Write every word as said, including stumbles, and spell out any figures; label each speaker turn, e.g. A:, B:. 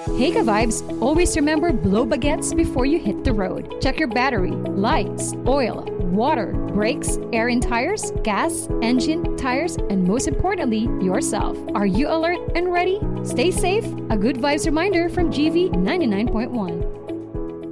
A: Hey ka vibes, always remember blow baguettes before you hit the road. Check your battery, lights, oil, water, brakes, air in tires, gas, engine, tires, and most importantly, yourself. Are you alert and ready? Stay safe. A good vibes reminder from G V ninety-nine point one.